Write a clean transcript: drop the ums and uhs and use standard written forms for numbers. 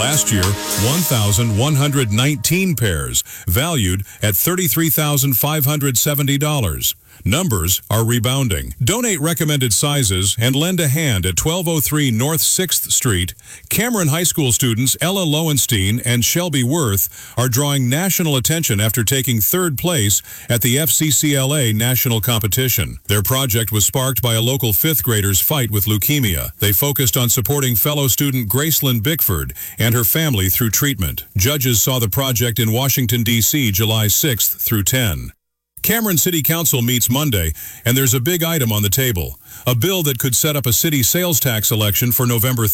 Last year, 1,119 pairs, valued at $33,570. Numbers are rebounding. Donate recommended sizes and lend a hand at 1203 North 6th Street. Cameron High School students Ella Lowenstein and Shelby Worth are drawing national attention after taking third place at the FCCLA national competition. Their project was sparked by a local fifth grader's fight with leukemia. They focused on supporting fellow student Gracelyn Bickford and her family through treatment. Judges saw the project in Washington, D.C. July 6th through 10. Cameron City Council meets Monday, and there's a big item on the table, a bill that could set up a city sales tax election for November